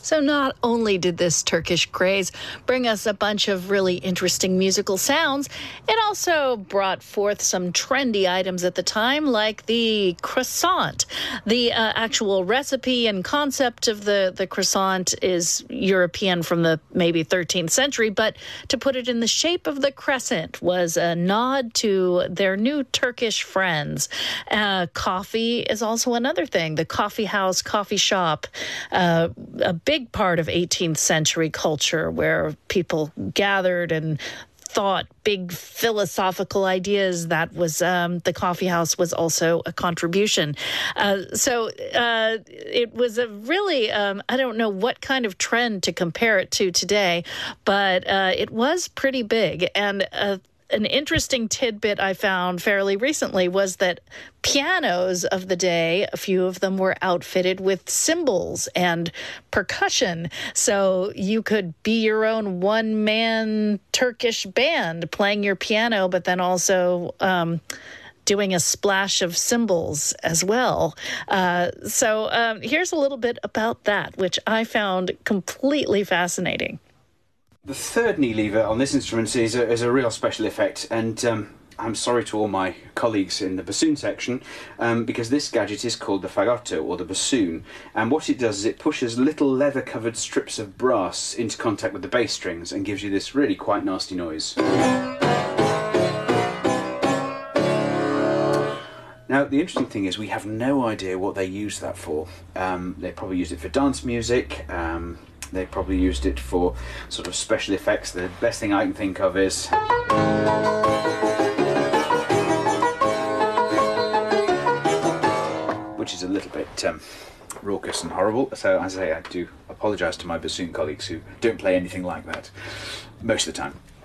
So not only did this Turkish craze bring us a bunch of really interesting musical sounds, it also brought forth some trendy items at the time, like the croissant. The actual recipe and concept of the croissant is European from the maybe 13th century, but to put it in the shape of the crescent was a nod to their new Turkish friends. Coffee is also another thing. The coffee house, coffee shop, a big part of 18th century culture where people gathered and thought big philosophical ideas. That was the coffee house was also a contribution. So it was a really, I don't know what kind of trend to compare it to today, but it was pretty big. And an interesting tidbit I found fairly recently was that pianos of the day, a few of them were outfitted with cymbals and percussion. So you could be your own one-man Turkish band playing your piano, but then also doing a splash of cymbals as well. So here's a little bit about that, which I found completely fascinating. The third knee lever on this instrument is a real special effect, and I'm sorry to all my colleagues in the bassoon section, because this gadget is called the fagotto, or the bassoon, and what it does is it pushes little leather-covered strips of brass into contact with the bass strings and gives you this really quite nasty noise. Now, the interesting thing is we have no idea what they use that for. They probably used it for dance music. They probably used it for sort of special effects. The best thing I can think of is which is a little bit raucous and horrible. So as I say, I do apologise to my bassoon colleagues who don't play anything like that most of the time.